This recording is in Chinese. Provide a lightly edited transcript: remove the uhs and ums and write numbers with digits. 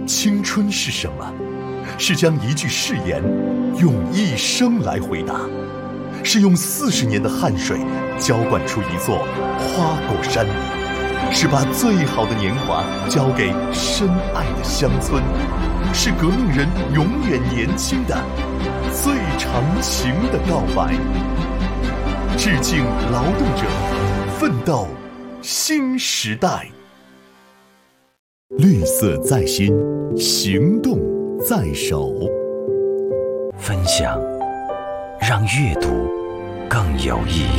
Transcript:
青春是什么？是将一句誓言用一生来回答，是用40年的汗水浇灌出一座花果山，是把最好的年华交给深爱的乡村，是革命人永远年轻的最长情的告白。致敬劳动者，奋斗新时代。绿色在心，行动在手。 分享，让阅读更有意义。